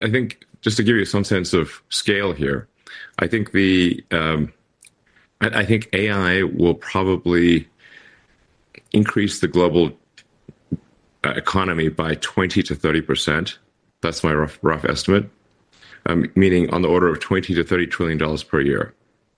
I think just to give you some sense of scale here, I think I think AI will probably increase the global economy by 20 to 30%. That's my rough estimate, meaning on the order of 20 to 30 trillion dollars per year.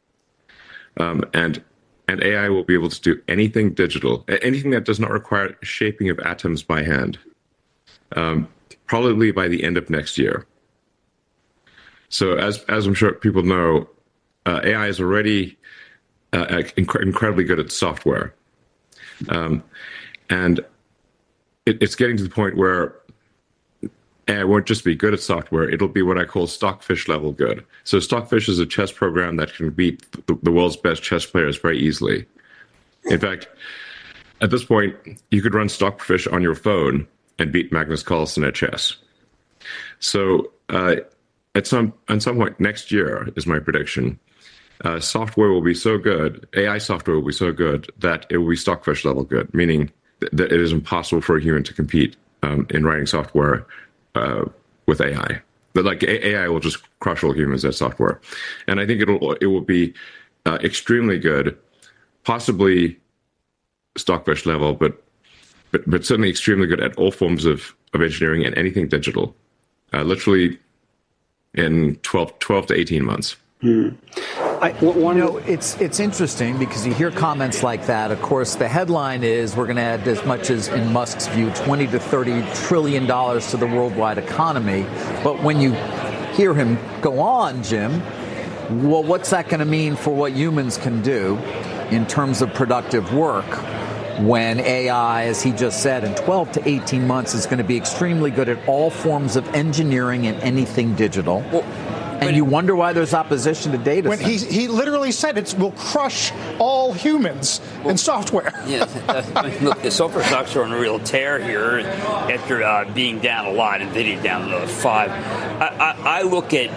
And AI will be able to do anything digital, anything that does not require shaping of atoms by hand, probably by the end of next year. So as I'm sure people know, AI is already incredibly good at software. And it's getting to the point where AI won't just be good at software, it'll be what I call Stockfish level good. So Stockfish is a chess program that can beat the world's best chess players very easily. In fact, at this point, you could run Stockfish on your phone and beat Magnus Carlsen at chess. So at some point next year is my prediction. Software will be so good, AI software will be so good that it will be Stockfish level good, meaning that it is impossible for a human to compete in writing software with AI. But like AI will just crush all humans at software, and I think it will be extremely good, possibly Stockfish level, but certainly extremely good at all forms of engineering and anything digital, literally in 12 to 18 months. It's interesting because you hear comments like that. Of course, the headline is we're going to add as much as, in Musk's view, 20 to 30 trillion dollars to the worldwide economy. But when you hear him go on, Jim, well, what's that going to mean for what humans can do in terms of productive work when AI, as he just said, in 12 to 18 months is going to be extremely good at all forms of engineering and anything digital? Well, and you wonder why there's opposition to data centers. He literally said it will crush all humans in software. Yeah, look, the software stocks are on a real tear here after being down a lot, NVIDIA down another 5. I look at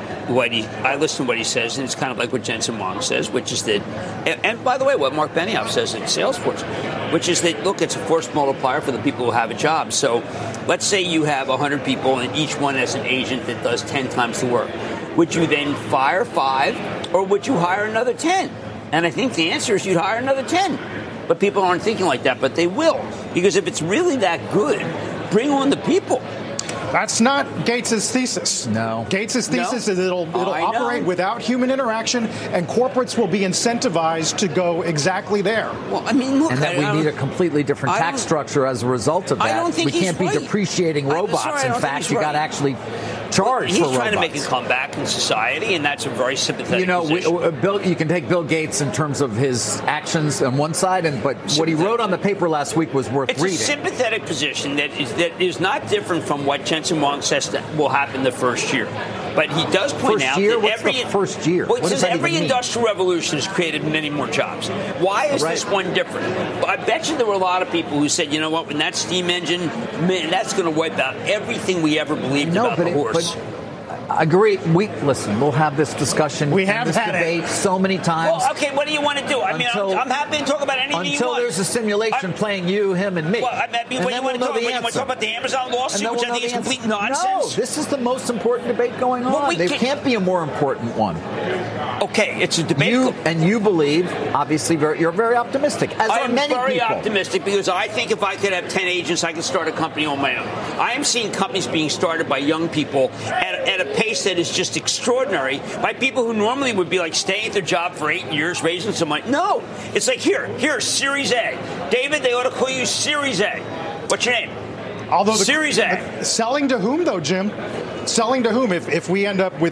I listen to what he says, and it's kind of like what Jensen Huang says, which is that, and by the way, what Mark Benioff says at Salesforce, which is that, look, it's a force multiplier for the people who have a job. So let's say you have 100 people, and each one has an agent that does 10 times the work. Would you then fire 5, or would you hire another 10? And I think the answer is you'd hire another 10. But people aren't thinking like that, but they will. Because if it's really that good, bring on the people. That's not Gates's thesis. No. Gates's thesis is it'll operate without human interaction, and corporates will be incentivized to go exactly there. Well, I mean, look, and that we need a completely different tax structure as a result of that. I don't think we can't be depreciating robots. In fact, you got to actually charge for robots. He's trying to make a comeback in society, and that's a very sympathetic position. Bill, you can take Bill Gates in terms of his actions on one side, but what he wrote on the paper last week was worth reading. It's a sympathetic position that is not different from what Jensen Huang says that will happen the first year. But he does point out that first year? Well, it says every industrial revolution has created many more jobs. Why is this one different? I bet you there were a lot of people who said, you know what, when that steam engine, man, that's going to wipe out everything we ever believed about the horse. I agree. We'll have this discussion. We have this debate so many times. Well, okay, what do you want to do? I mean, I'm happy to talk about anything you want. Until there's a simulation playing you, him, and me. Well, what do you want to talk about? You want to talk about the Amazon lawsuit, which I think is complete nonsense? No, this is the most important debate going on. There can't be a more important one. Okay, it's a debate. You believe, obviously, you're very optimistic, as are many people. I'm very optimistic because I think if I could have 10 agents, I could start a company on my own. I am seeing companies being started by young people at a pace that is just extraordinary, by people who normally would be like staying at their job for 8 years, raising some money. No, it's like here, Series A. David, they ought to call you Series A. What's your name? Series A. Selling to whom, though, Jim? Selling to whom? If we end up with,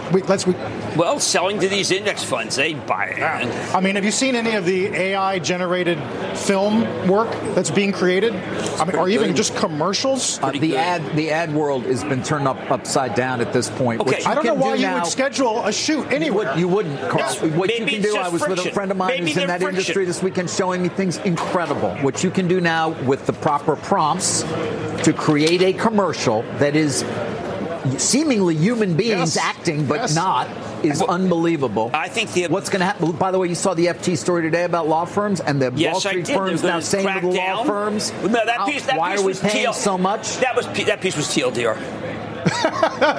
well, selling to these index funds, they buy it. I mean, have you seen any of the AI-generated film work that's being created? I mean, or even just commercials? The ad world has been turned upside down at this point. Okay. I don't know why you would schedule a shoot anywhere. You wouldn't, Carl. What you can do, I was with a friend of mine who's in that industry this weekend showing me things incredible. What you can do now with the proper prompts to create a commercial that is seemingly human beings acting, but not, is unbelievable. I think what's going to happen. By the way, you saw the FT story today about law firms and the Wall Street firms now saying to the law firms, no, that piece why are we paying TL. so much? That piece was TLDR.